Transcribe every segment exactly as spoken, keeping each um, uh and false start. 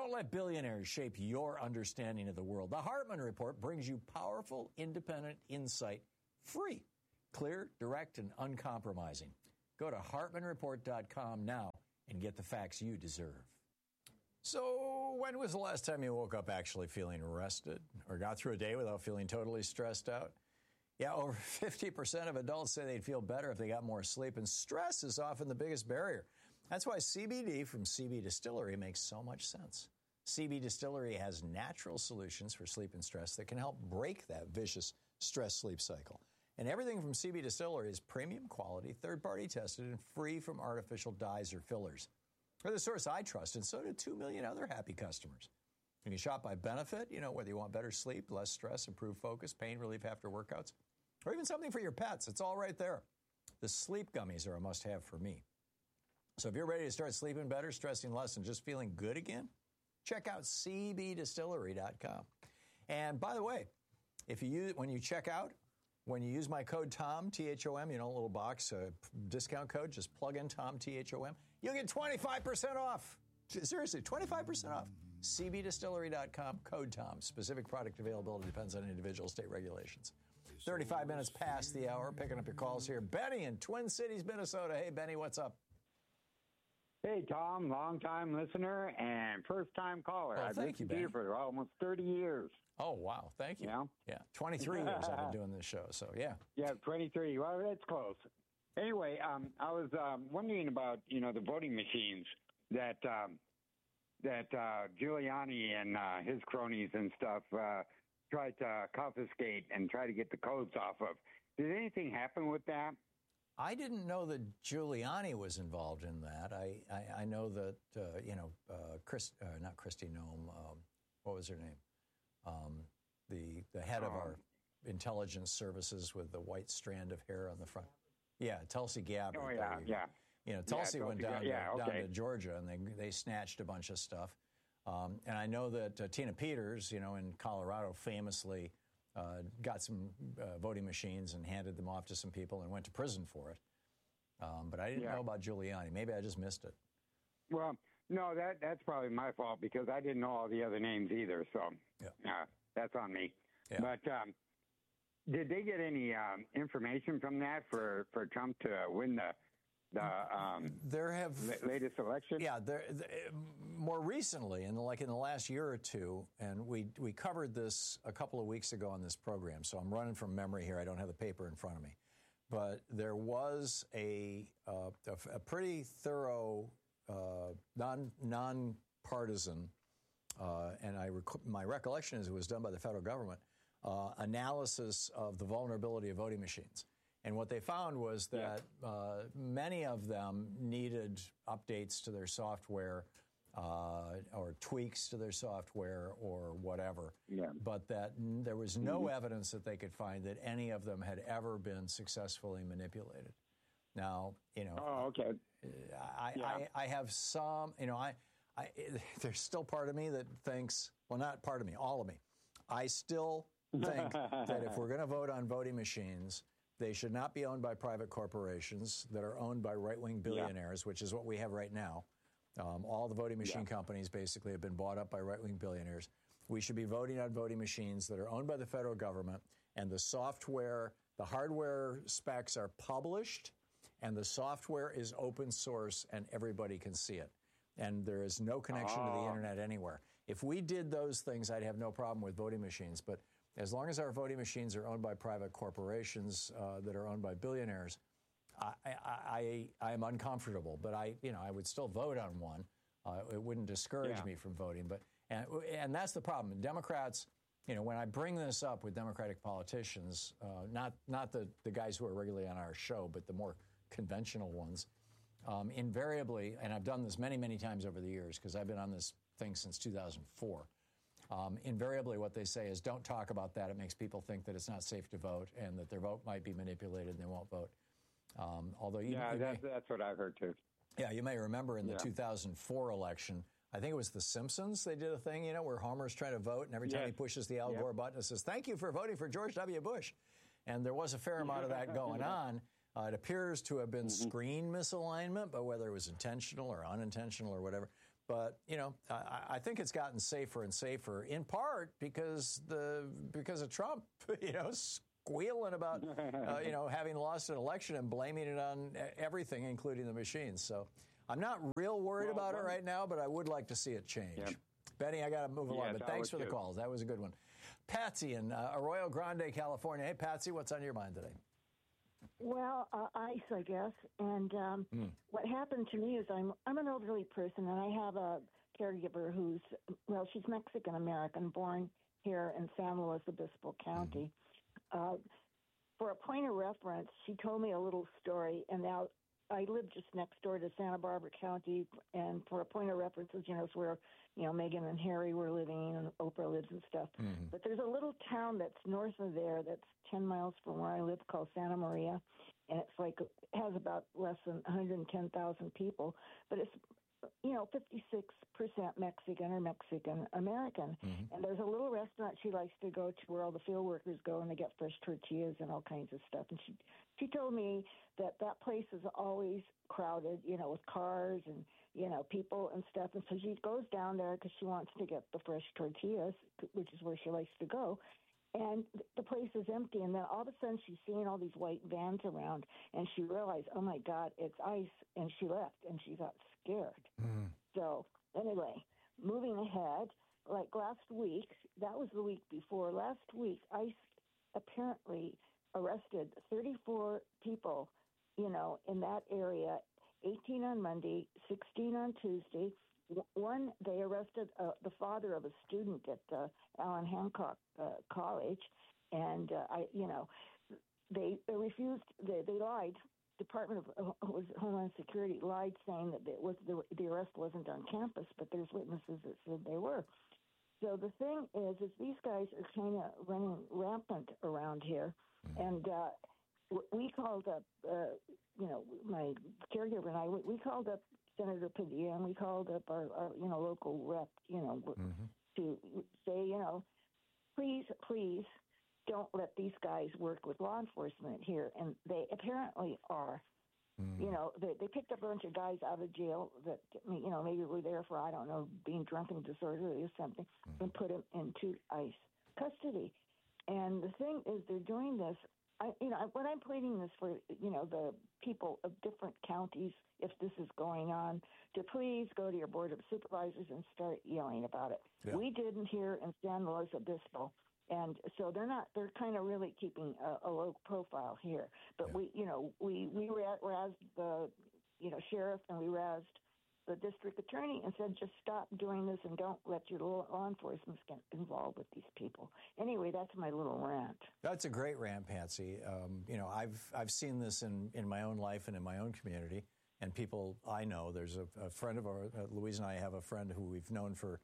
Don't let billionaires shape your understanding of the world. The Hartman Report brings you powerful, independent insight, free, clear, direct, and uncompromising. Go to Hartman Report dot com now and get the facts you deserve. So when was the last time you woke up actually feeling rested or got through a day without feeling totally stressed out? Yeah, over fifty percent of adults say they'd feel better if they got more sleep, and stress is often the biggest barrier. That's why C B D from C B Distillery makes so much sense. C B Distillery has natural solutions for sleep and stress that can help break that vicious stress-sleep cycle. And everything from C B Distillery is premium quality, third-party tested, and free from artificial dyes or fillers. They're the source I trust, and so do two million other happy customers. You can shop by benefit, you know, whether you want better sleep, less stress, improved focus, pain relief after workouts, or even something for your pets. It's all right there. The sleep gummies are a must-have for me. So if you're ready to start sleeping better, stressing less, and just feeling good again, check out C B Distillery dot com. And by the way, if you use, when you check out, when you use my code TOM, T H O M, you know, a little box, a discount code, just plug in TOM, T H O M, you'll get twenty-five percent off. Seriously, twenty-five percent off. C B Distillery dot com, code TOM. Specific product availability depends on individual state regulations. thirty-five minutes past the hour, picking up your calls here. Benny in Twin Cities, Minnesota. Hey, Benny, what's up? Hey, Tom, long-time listener and first-time caller. Oh, I've thank you, listened Benny. to you for almost thirty years. Oh, wow. Thank you. Yeah? Yeah. twenty-three years I've been doing this show, so yeah. Yeah, twenty-three. Well, that's close. Anyway, um, I was um, wondering about, you know, the voting machines that um, that uh, Giuliani and uh, his cronies and stuff uh, tried to confiscate and try to get the codes off of. Did anything happen with that? I didn't know that Giuliani was involved in that. I, I, I know that, uh, you know, uh, Chris, uh, not Christy Nome, um, what was her name? Um, the the head of our intelligence services with the white strand of hair on the front. Yeah, Tulsi Gabbard. Oh, yeah, you yeah. You know, Tulsi yeah, went down, yeah, to, okay. down to Georgia, and they they snatched a bunch of stuff. Um, and I know that uh, Tina Peters, you know, in Colorado, famously uh, got some uh, voting machines and handed them off to some people and went to prison for it. Um, but I didn't Yeah. know about Giuliani. Maybe I just missed it. Well, no, that that's probably my fault because I didn't know all the other names either. So Yeah. uh, that's on me. Yeah. But um, did they get any um, information from that for, for Trump to win the the um, There have la- latest election? Yeah, there, there, more recently, in the, like in the last year or two, and we we covered this a couple of weeks ago on this program. So I'm running from memory here. I don't have the paper in front of me, but there was a uh, a, a pretty thorough, uh, non nonpartisan, uh, and I rec- my recollection is it was done by the federal government uh, analysis of the vulnerability of voting machines. And what they found was that yeah. uh, many of them needed updates to their software uh, or tweaks to their software or whatever, yeah. but that n- there was no mm-hmm. evidence that they could find that any of them had ever been successfully manipulated. Now, you know, oh, okay. I, yeah. I, I have some, you know, I, I there's still part of me that thinks, well, not part of me, all of me. I still think that if we're going to vote on voting machines, they should not be owned by private corporations that are owned by right-wing billionaires, yeah. which is what we have right now. Um, all the voting machine yeah. companies basically have been bought up by right-wing billionaires. We should be voting on voting machines that are owned by the federal government, and the software, the hardware specs are published, and the software is open source, and everybody can see it. And there is no connection oh. to the internet anywhere. If we did those things, I'd have no problem with voting machines, but as long as our voting machines are owned by private corporations uh, that are owned by billionaires, I, I, I, I am uncomfortable. But I, you know, I would still vote on one. Uh, it wouldn't discourage yeah. me from voting. But and, and that's the problem. Democrats, you know, when I bring this up with Democratic politicians, uh, not not the, the guys who are regularly on our show, but the more conventional ones, um, invariably, and I've done this many, many times over the years because I've been on this thing since two thousand four. Um, invariably, what they say is, don't talk about that. It makes people think that it's not safe to vote and that their vote might be manipulated and they won't vote. Um, although you, yeah, you that's, may, that's what I've heard, too. Yeah, you may remember in the yeah. two thousand four election, I think it was The Simpsons, they did a thing, you know, where Homer's trying to vote, and every time yes. he pushes the Al yep. Gore button, it says, thank you for voting for George W. Bush. And there was a fair amount of that going on. Uh, it appears to have been mm-hmm. screen misalignment, but whether it was intentional or unintentional or whatever, But, you know, I, I think it's gotten safer and safer, in part because the because of Trump, you know, squealing about, uh, you know, having lost an election and blaming it on everything, including the machines. So I'm not real worried well, about well, it right now, but I would like to see it change. Yeah. Benny, I got to move along, yes, but thanks for the too. calls. That was a good one. Patsy in uh, Arroyo Grande, California. Hey, Patsy, what's on your mind today? Well, uh, ice, I guess. And um, mm. what happened to me is I'm I'm an elderly person, and I have a caregiver who's, well, she's Mexican-American, born here in San Luis Obispo County. Mm. Uh, for a point of reference, she told me a little story, and now I live just next door to Santa Barbara County, and for a point of reference, you know, it's where, you know, Meghan and Harry were living and Oprah lives and stuff. Mm-hmm. But there's a little town that's north of there that's ten miles from where I live called Santa Maria, and it's like, it has about less than one hundred ten thousand people, but it's, you know, fifty-six percent Mexican or Mexican-American. Mm-hmm. And there's a little restaurant she likes to go to where all the field workers go and they get fresh tortillas and all kinds of stuff. And she she told me that that place is always crowded, you know, with cars and, you know, people and stuff. And so she goes down there because she wants to get the fresh tortillas, which is where she likes to go. And the place is empty. And then all of a sudden she's seeing all these white vans around, and she realized, oh, my God, it's ICE. And she left, and she got scared. Mm. So anyway, moving ahead, like last week, that was the week before, last week, ICE apparently arrested thirty-four people, you know, in that area, eighteen on Monday, sixteen on Tuesday. One, they arrested uh, the father of a student at uh, Allen Hancock uh, College, and uh, I, you know, they, they refused. They, they lied. Department of uh, Homeland Security lied, saying that it was the, the arrest wasn't on campus, but there's witnesses that said they were. So the thing is, is these guys are kind of running rampant around here, and uh, we called up, uh, you know, my caregiver and I, we, we called up Senator Padilla, and we called up our, our you know, local rep, you know, mm-hmm. to say, you know, please, please don't let these guys work with law enforcement here. And they apparently are. Mm. You know, they, they picked up a bunch of guys out of jail that, you know, maybe were there for, I don't know, being drunk and disorderly or something, mm. and put them into ICE custody. And the thing is, they're doing this. I, you know, when I'm pleading this for, you know, the people of different counties, if this is going on, to please go to your Board of Supervisors and start yelling about it. Yeah. We didn't here in San Luis Obispo, and so they're not, they're kind of really keeping a, a low profile here. But yeah. we, you know, we, we razzed the, you know, sheriff, and we razzed the district attorney and said, just stop doing this and don't let your law enforcement get involved with these people. Anyway, that's my little rant. That's a great rant, Patsy. Um, you know, I've I've seen this in, in my own life and in my own community, and people I know. There's a, a friend of ours, uh, Louise and I have a friend who we've known for,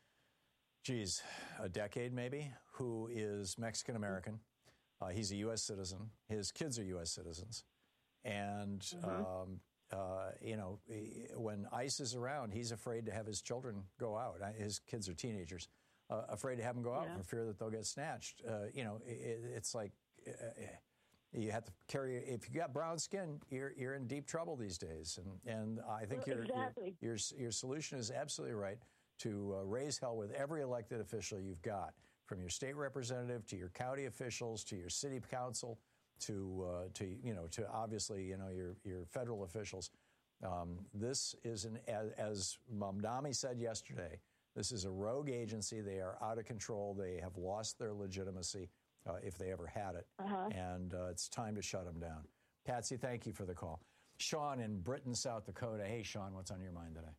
geez, a decade maybe, who is Mexican-American. Uh, he's a U S citizen. His kids are U S citizens. And mm-hmm. um, Uh, you know, when ICE is around, he's afraid to have his children go out. His kids are teenagers, uh, afraid to have them go out yeah. for fear that they'll get snatched. Uh, you know, it, it's like uh, you have to carry. If you got brown skin, you're you're in deep trouble these days. And and I think well, your, exactly. your your your solution is absolutely right to uh, raise hell with every elected official you've got, from your state representative to your county officials to your city council. To uh, to you know to obviously you know your your federal officials. Um, this is an as, as Mamdani said yesterday. This is a rogue agency. They are out of control. They have lost their legitimacy uh, if they ever had it, uh-huh. and uh, it's time to shut them down. Patsy, thank you for the call. Sean in Britain, South Dakota. Hey, Sean, what's on your mind today?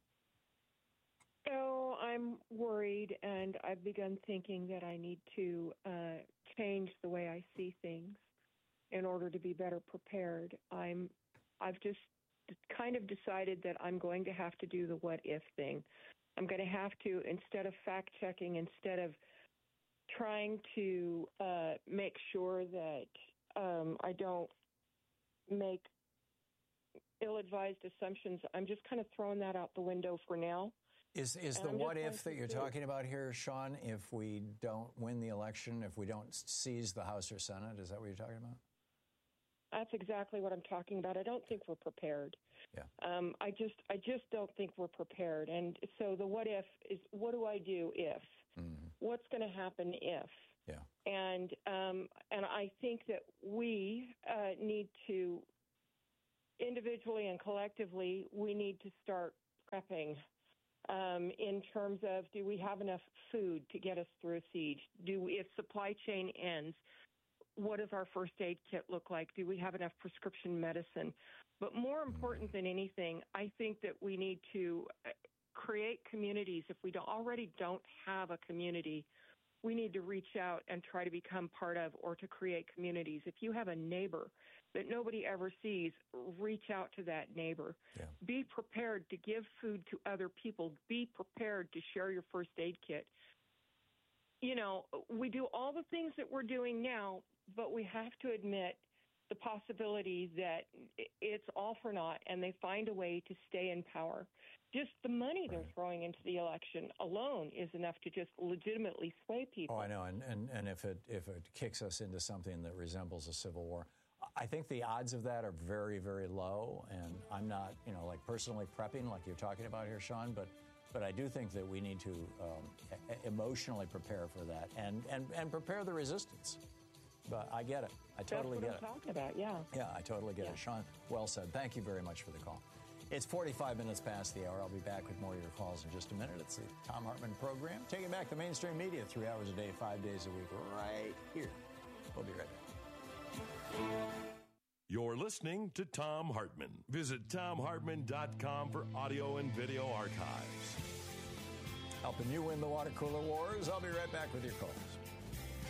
Oh, I'm worried, and I've begun thinking that I need to uh, change the way I see things in order to be better prepared. I'm, I've just kind of decided that I'm going to have to do the what if thing. I'm going to have to, instead of fact checking, instead of trying to uh, make sure that um, I don't make ill-advised assumptions, I'm just kind of throwing that out the window for now. Is is the what if that you're talking about here, Sean, if we don't win the election, if we don't seize the House or Senate? Is that what you're talking about? That's exactly what I'm talking about. I don't think we're prepared. Yeah. Um, I just I just don't think we're prepared. And so the what if is, what do I do if? Mm-hmm. What's going to happen if? Yeah. And um, and I think that we uh, need to, individually and collectively, we need to start prepping um, in terms of, do we have enough food to get us through a siege? Do we, if supply chain ends, what does our first aid kit look like? Do we have enough prescription medicine? But more important than anything, I think that we need to create communities. If we don't, already don't have a community, we need to reach out and try to become part of or to create communities. If you have a neighbor that nobody ever sees, reach out to that neighbor. Yeah. Be prepared to give food to other people. Be prepared to share your first aid kit. You know, we do all the things that we're doing now, but we have to admit the possibility that it's all for naught and they find a way to stay in power. Just the money they're throwing into the election alone is enough to just legitimately sway people. Oh, I know. And, and, and if it if it kicks us into something that resembles a civil war, I think the odds of that are very, very low. And I'm not, you know, like personally prepping like you're talking about here, Sean, but but I do think that we need to um, emotionally prepare for that and, and, and prepare the resistance. But I get it. I totally That's what get I'm it. talking about, yeah. Yeah, I totally get yeah. it. Sean, well said. Thank you very much for the call. It's forty-five minutes past the hour. I'll be back with more of your calls in just a minute. It's the Thom Hartmann program, taking back the mainstream media three hours a day, five days a week, right here. We'll be right back. You're listening to Thom Hartmann. Visit thom hartmann dot com for audio and video archives. Helping you win the water cooler wars. I'll be right back with your calls.